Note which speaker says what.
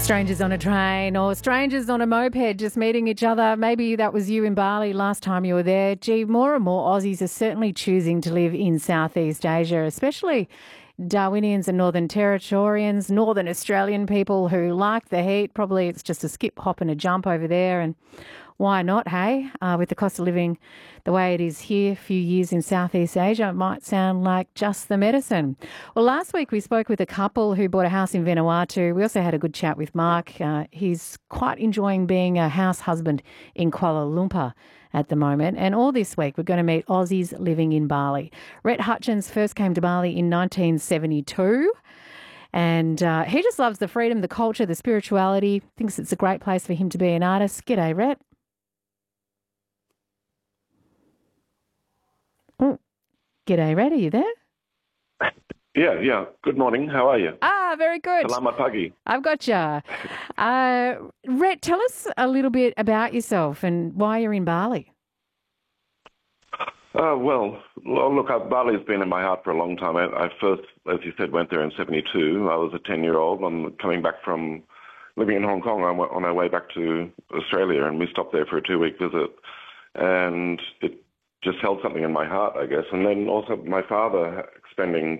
Speaker 1: Strangers on a train or strangers on a moped just meeting each other. Maybe that was you in Bali last time you were there. Gee, more and more Aussies are certainly choosing to live in Southeast Asia, especially Darwinians and Northern Territorians, Northern Australian people who like the heat. Probably it's just a skip, hop and a jump over there. And why not, hey? With the cost of living the way it is here, a few years in Southeast Asia, it might sound like just the medicine. Well, last week we spoke with a couple who bought a house in Vanuatu. We also had a good chat with Mark. He's quite enjoying being a house husband in Kuala Lumpur at the moment. And all this week we're going to meet Aussies living in Bali. Rhett Hutchins first came to Bali in 1972. And he just loves the freedom, the culture, the spirituality, thinks it's a great place for him to be an artist. G'day, Rhett. Oh, g'day, Rhett. Are you there?
Speaker 2: Yeah. Good morning. How are you?
Speaker 1: Very good.
Speaker 2: Selamat pagi.
Speaker 1: I've got you. Rhett, tell us a little bit about yourself and why you're in Bali.
Speaker 2: Well, look, Bali's been in my heart for a long time. I first, as you said, went there in 72. I was a 10-year-old. I'm coming back from living in Hong Kong on our way back to Australia, and we stopped there for a 2-week visit. And it just held something in my heart, I guess. And then also my father spending